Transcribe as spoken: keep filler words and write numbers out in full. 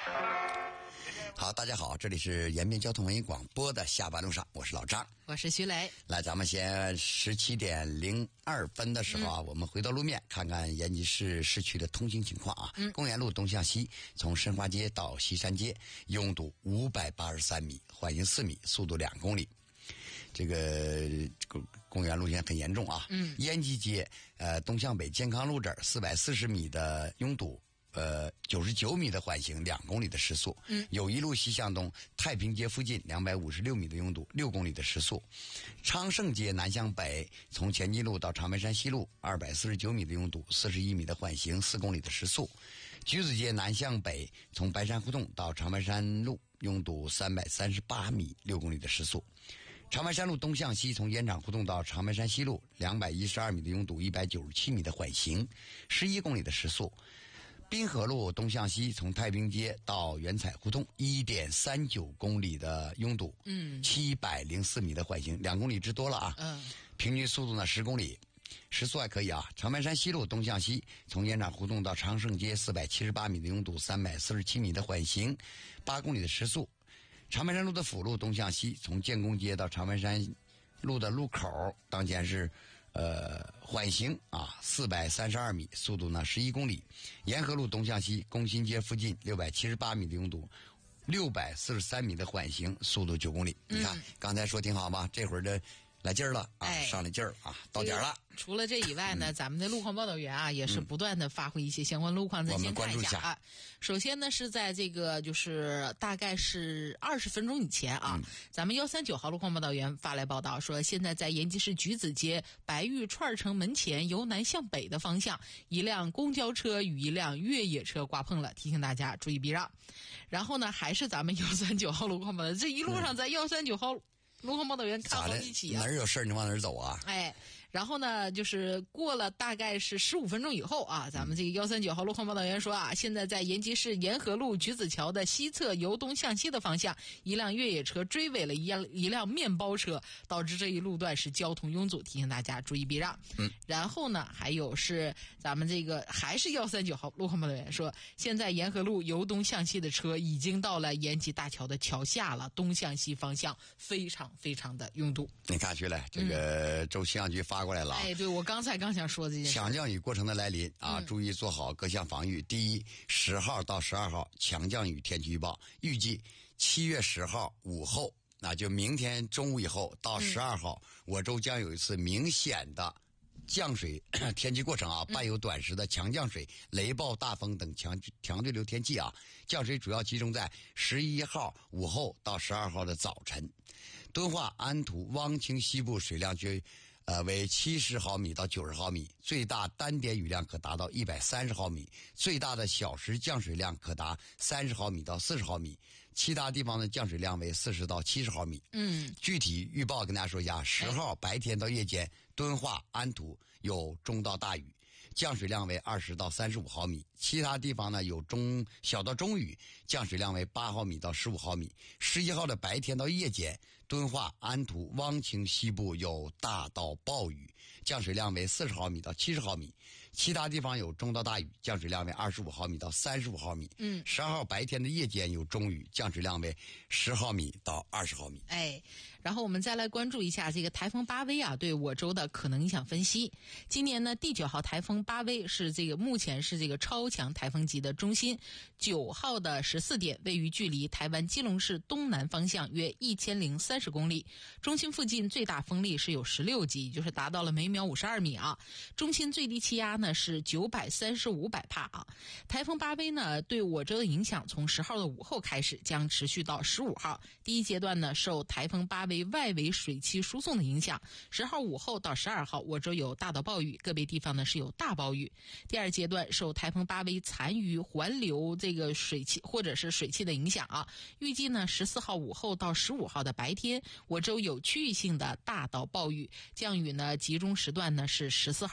好，大家好，这里是延边交通文艺广播的下班路上，我是老张， 我是徐雷。 来，咱们先十七点零二分的时候啊、嗯，我们回到路面，看看延吉市市区的通行情况啊。嗯，公园路东向西，从申花街到西山街，拥堵五百八十三米，缓行四米，速度两公里。这个公园路线很严重啊。嗯，延吉街呃东向北健康路这儿四百四十米的拥堵。呃，九十九米的缓行，两公里的时速。嗯，友谊路西向东，太平街附近两百五十六米的拥堵，六公里的时速。昌盛街南向北，从前进路到长白山西路，二百四十九米的拥堵，四十一米的缓行，四公里的时速。橘子街南向北，从白山胡同到长白山路，拥堵三百三十八米，六公里的时速。长白山路东向西，从烟厂胡同到长白山西路，两百一十二米的拥堵，一百九十七米的缓行，十一公里的时速。滨河路东向西，从太平街到原彩胡同，一点三九公里的拥堵，嗯，七百零四米的缓行，两公里之多了啊。嗯，平均速度呢十公里，时速还可以啊。长白山西路东向西，从烟厂胡同到长盛街，四百七十八米的拥堵，三百四十七米的缓行，八公里的时速。长白山路的辅路东向西，从建工街到长白山路的路口，当前是。呃，缓行啊，四百三十二米，速度呢十一公里。沿河路东向西，工新街附近六百七十八米的拥堵，六百四十三米的缓行，速度九公里。嗯、你看，刚才说挺好吧？这会儿这来劲儿了啊，哎、上来劲儿啊，到点了。 除了这以外呢，嗯、咱们的路况报道员啊，也是不断的发挥一些相关路况。咱先看一下啊。首先呢，是在这个就是大概是二十分钟以前啊，嗯、咱们幺三九号路况报道员发来报道说，现在在延吉市橘子街白玉串城门前由南向北的方向，一辆公交车与一辆越野车刮碰了，提醒大家注意避让。然后呢，还是咱们幺三九号路况报道，这一路上在幺三九号。路况报道员看好一起啊， 哪儿有事儿你往哪儿走啊？ 哎，然后呢，就是过了大概是十五分钟以后啊，咱们这个幺三九号路况报道员说啊，现在在延吉市沿河路橘子桥的西侧由东向西的方向，一辆越野车追尾了一辆一辆面包车，导致这一路段是交通拥阻，提醒大家注意避让。嗯，然后呢，还有是咱们这个还是幺三九号路况报道员说，现在沿河路由东向西的车已经到了延吉大桥的桥下了，东向西方向非常。非常的拥堵。 你看去了，这个州气象局发过来了、 嗯、哎，对，我刚才刚想说这件事。 强降雨过程的来临啊，嗯、注意做好各项防御。第一，十号到十二号强降雨天气预报，预计七月十号午后，那就明天中午以后到十二号、嗯，我州将有一次明显的降水天气过程啊，伴有短时的强降水、雷暴、大风等强强对流天气啊。降水主要集中在十一号午后到十二号的早晨。敦化、安图、汪清西部水量约呃为七十毫米到九十毫米，最大单点雨量可达到一百三十毫米，最大的小时降水量可达三十毫米到四十毫米，其他地方的降水量为四十到七十毫米。嗯，具体预报跟大家说一下，十号白天到夜间，敦化、安图有中到大雨，降水量为二十到三十五毫米，其他地方呢有中小到中雨，降水量为八毫米到十五毫米。十一号的白天到夜间，敦化、安图、汪清西部有大到暴雨，降水量为四十毫米到七十毫米，其他地方有中到大雨，降水量为二十五毫米到三十五毫米。嗯，十二号白天的夜间有中雨，降水量为十毫米到二十毫米。 哎，然后我们再来关注一下这个台风巴威啊对我州的可能影响分析。今年呢，第九号台风巴威是这个目前是这个超强台风级的中心，九号的十四点位于距离台湾基隆市东南方向约一千零三十公里，中心附近最大风力是有十六级，也就是达到了每秒五十二米啊。中心最低气压呢是九百三十五百帕啊。台风巴威呢对我州的影响从十号的午后开始，将持续到十五号。第一阶段呢受台风巴威外围水汽输送的影响，十号午后到十二号我州有大到暴雨，个别地方呢是有大暴雨。第二阶段受台风巴威残余环流这个水汽或者是水汽的影响啊，预计呢十四号午后到十五号的白天，我州有区域性的大到暴雨，降雨呢集中时段呢是十四号